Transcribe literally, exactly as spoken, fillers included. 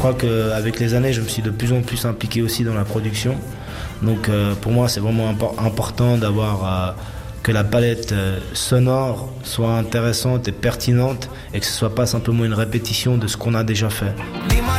crois qu'avec les années, je me suis de plus en plus impliqué aussi dans la production. Donc euh, pour moi, c'est vraiment impor- important d'avoir euh, que la palette euh, sonore soit intéressante et pertinente et que ce soit pas simplement une répétition de ce qu'on a déjà fait.